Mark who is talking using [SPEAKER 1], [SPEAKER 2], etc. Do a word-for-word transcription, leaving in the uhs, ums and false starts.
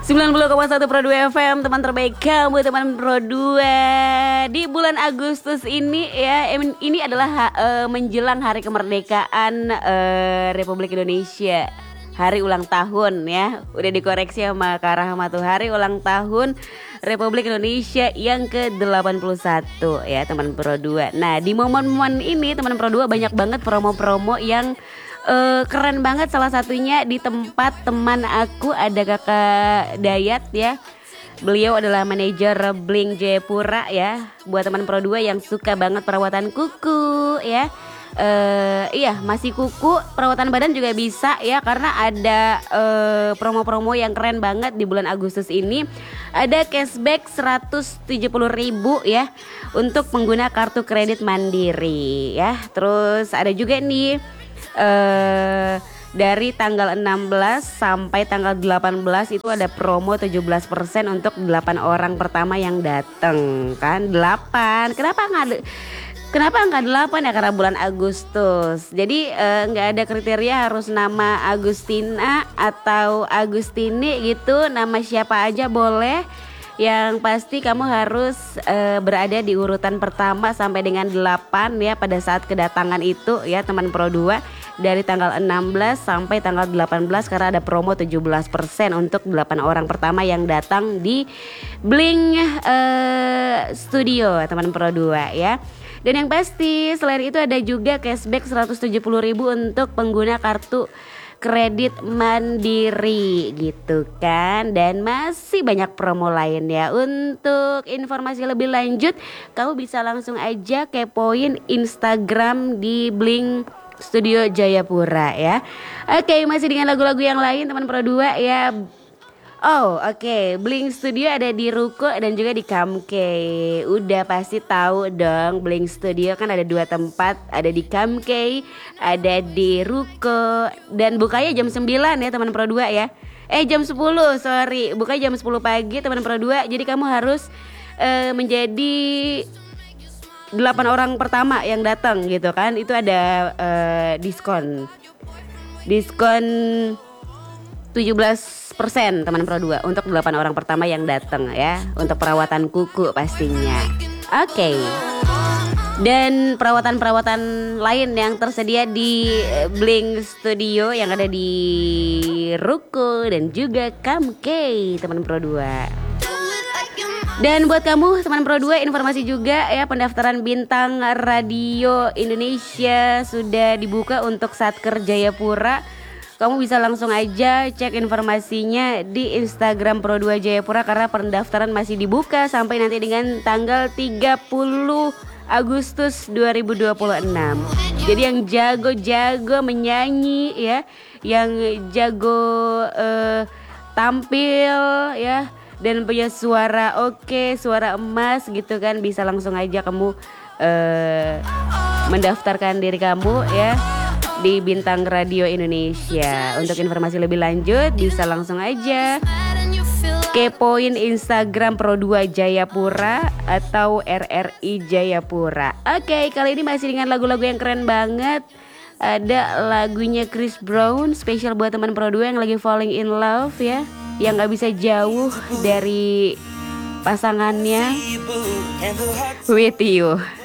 [SPEAKER 1] sembilan puluh koma satu Pro dua F M, teman terbaik kamu, teman Pro dua. Di bulan Agustus ini ya, ini adalah uh, menjelang hari kemerdekaan uh, Republik Indonesia. Hari ulang tahun ya. Udah dikoreksi sama Kak Rahmatuh, hari ulang tahun Republik Indonesia yang ke delapan puluh satu ya, teman Pro dua. Nah, di momen-momen ini teman Pro dua banyak banget promo-promo yang Uh, keren banget. Salah satunya di tempat teman aku, ada Kakak Dayat ya. Beliau adalah manajer Blink Jayapura ya. Buat teman Pro dua yang suka banget perawatan kuku ya, uh, iya masih kuku, perawatan badan juga bisa ya. Karena ada uh, promo-promo yang keren banget di bulan Agustus ini. Ada cashback seratus tujuh puluh ribu ya untuk pengguna kartu kredit Mandiri ya. Terus ada juga nih Uh, dari tanggal enam belas sampai tanggal delapan belas itu ada promo tujuh belas persen untuk delapan orang pertama yang datang. Kan delapan, kenapa nggak kenapa nggak delapan ya? Karena bulan Agustus. Jadi nggak uh, ada kriteria harus nama Agustina atau Agustini gitu, nama siapa aja boleh. Yang pasti kamu harus uh, berada di urutan pertama sampai dengan delapan ya pada saat kedatangan itu ya, teman Pro dua. Dari tanggal enam belas sampai tanggal delapan belas, karena ada promo tujuh belas persen untuk delapan orang pertama yang datang di Blink uh, Studio, teman Pro dua ya. Dan yang pasti selain itu ada juga cashback seratus tujuh puluh ribu untuk pengguna kartu kredit Mandiri gitu kan. Dan masih banyak promo lain ya. Untuk informasi lebih lanjut, kamu bisa langsung aja kepoin Instagram di Blink Studio Jayapura ya. Oke, masih dengan lagu-lagu yang lain teman Pro dua ya. Oh oke, okay. Blink Studio ada di Ruko dan juga di Kamke. Udah pasti tahu dong, Blink Studio kan ada dua tempat, ada di Kamke, ada di Ruko. Dan bukanya jam sembilan ya teman Pro dua ya. Eh jam sepuluh, sorry, bukanya jam sepuluh pagi teman Pro dua. Jadi kamu harus uh, menjadi delapan orang pertama yang datang gitu kan. Itu ada uh, diskon Diskon tujuh belas persen teman Pro dua untuk delapan orang pertama yang datang ya, untuk perawatan kuku pastinya. Oke. Okay. Dan perawatan-perawatan lain yang tersedia di Blink Studio yang ada di Ruko dan juga Kamke, teman Pro dua. Dan buat kamu teman Pro dua, informasi juga ya, pendaftaran bintang radio Indonesia sudah dibuka untuk Satker Jayapura. Kamu bisa langsung aja cek informasinya di Instagram Pro dua Jayapura, karena pendaftaran masih dibuka sampai nanti dengan tanggal tiga puluh Agustus dua ribu dua puluh enam. Jadi yang jago-jago menyanyi ya, yang jago uh, tampil ya, dan punya suara oke, suara emas gitu kan, bisa langsung aja kamu uh, mendaftarkan diri kamu ya di Bintang Radio Indonesia. Untuk informasi lebih lanjut bisa langsung aja kepoin Instagram Pro dua Jayapura atau R R I Jayapura. Oke, kali ini masih dengan lagu-lagu yang keren banget. Ada lagunya Chris Brown, spesial buat teman Pro dua yang lagi falling in love ya, yang gak bisa jauh dari pasangannya. With You.